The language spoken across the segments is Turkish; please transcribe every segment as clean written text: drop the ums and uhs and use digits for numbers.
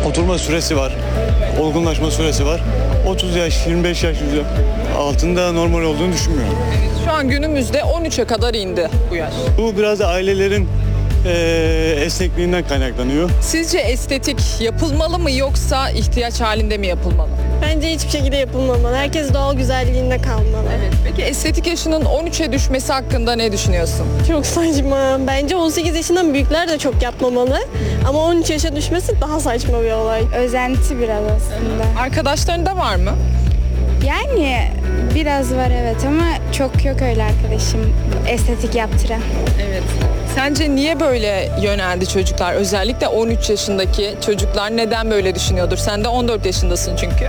oturma süresi var, olgunlaşma süresi var. 30 yaş, 25 yaş altında normal olduğunu düşünmüyorum. Şu an günümüzde 13'e kadar indi bu yaş. Bu biraz da ailelerin esnekliğinden kaynaklanıyor. Sizce estetik yapılmalı mı yoksa ihtiyaç halinde mi yapılmalı? Bence hiçbir şekilde yapılmamalı. Herkes doğal güzelliğinde kalmalı. Peki estetik yaşının 13'e düşmesi hakkında ne düşünüyorsun? Çok saçma. Bence 18 yaşından büyükler de çok yapmamalı. Ama 13 yaşa düşmesi daha saçma bir olay. Özenti biraz aslında. Arkadaşlarında var mı? Yani biraz var evet ama çok yok öyle arkadaşım estetik yaptıran. Evet. Sence niye böyle yöneldi çocuklar? Özellikle 13 yaşındaki çocuklar neden böyle düşünüyordur? Sen de 14 yaşındasın çünkü.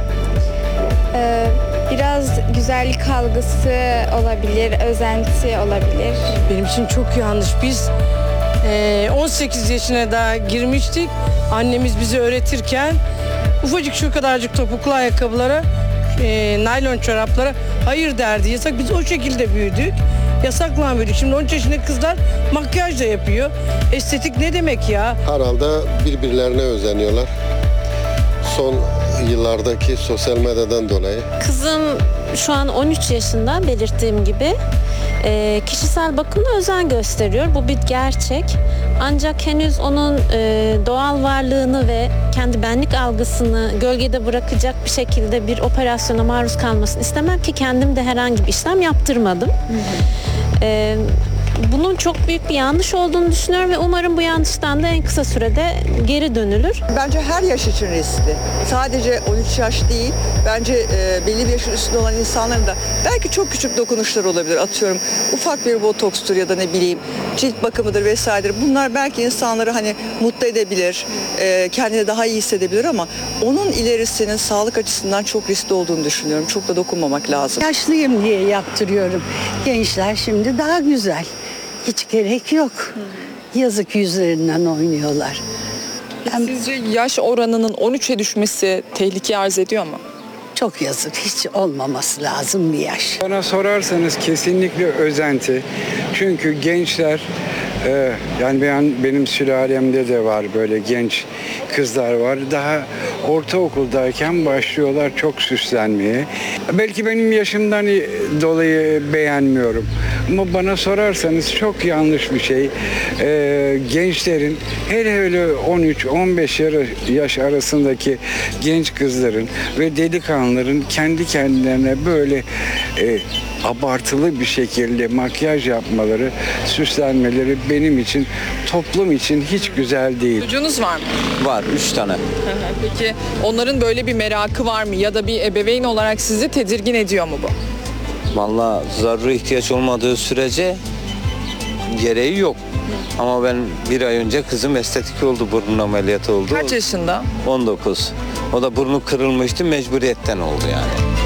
Biraz güzellik algısı olabilir, özenti olabilir. Benim için çok yanlış. Biz 18 yaşına daha girmiştik. Annemiz bizi öğretirken ufacık şu kadarcık topuklu ayakkabılara, naylon çoraplara hayır derdi. Yasak. Biz o şekilde büyüdük. Yasakla büyüdük. Şimdi 13 yaşındaki kızlar makyaj da yapıyor. Estetik ne demek ya? Herhalde birbirlerine özeniyorlar. Son yıllardaki sosyal medyadan dolayı. Kızım şu an 13 yaşında belirttiğim gibi kişisel bakımda özen gösteriyor. Bu bir gerçek. Ancak henüz onun doğal varlığını ve kendi benlik algısını gölgede bırakacak bir şekilde bir operasyona maruz kalmasını istemem ki kendim de herhangi bir işlem yaptırmadım. Bunun çok büyük bir yanlış olduğunu düşünüyorum ve umarım bu yanlıştan da en kısa sürede geri dönülür. Bence her yaş için riskli. Sadece 13 yaş değil, bence belli bir yaşın üstünde olan insanların da belki çok küçük dokunuşlar olabilir. Atıyorum ufak bir botokstur ya da ne bileyim cilt bakımıdır vesairedir. Bunlar belki insanları hani mutlu edebilir, kendini daha iyi hissedebilir ama onun ilerisinin sağlık açısından çok riskli olduğunu düşünüyorum. Çok da dokunmamak lazım. Yaşlıyım diye yaptırıyorum. Gençler şimdi daha güzel. Hiç gerek yok. Yazık yüzlerinden oynuyorlar. Sizce yaş oranının 13'e düşmesi tehlike arz ediyor mu? Çok yazık. Hiç olmaması lazım bir yaş. Bana sorarsanız kesinlikle özenti. Çünkü gençler yani benim sülalemde de var böyle genç kızlar var. Daha ortaokuldayken başlıyorlar çok süslenmeye. Belki benim yaşımdan dolayı beğenmiyorum. Ama bana sorarsanız çok yanlış bir şey. Gençlerin hele 13-15 yaş arasındaki genç kızların ve delikanlıların kendi kendilerine böyle abartılı bir şekilde makyaj yapmaları, süslenmeleri benim için, toplum için hiç güzel değil. Çocuğunuz var mı? Var, 3 tane. Peki onların böyle bir merakı var mı? Ya da bir ebeveyn olarak sizi tedirgin ediyor mu bu? Vallahi zaruri ihtiyaç olmadığı sürece gereği yok. Ama ben bir ay önce kızım estetik oldu, burnun ameliyatı oldu. Kaç yaşında? 19. O da burnu kırılmıştı, mecburiyetten oldu yani.